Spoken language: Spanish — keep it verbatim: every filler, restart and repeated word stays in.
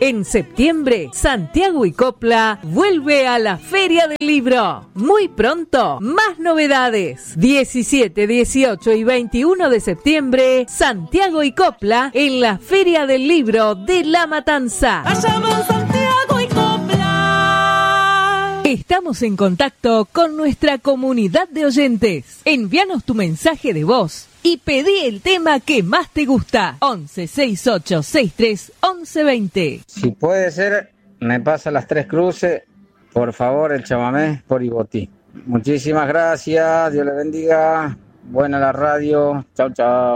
En septiembre, Santiago y Copla vuelve a la Feria del Libro. Muy pronto, más novedades. diecisiete, dieciocho y veintiuno de septiembre, Santiago y Copla en la Feria del Libro de La Matanza. Allá van Santiago y Copla. Estamos en contacto con nuestra comunidad de oyentes. Envíanos tu mensaje de voz y pedí el tema que más te gusta. once, sesenta y ocho, sesenta y tres, once, veinte. Si puede ser, me pasa las tres cruces, por favor, el chamamé por Ibotí. Muchísimas gracias, Dios le bendiga. Buena la radio. Chau, chau.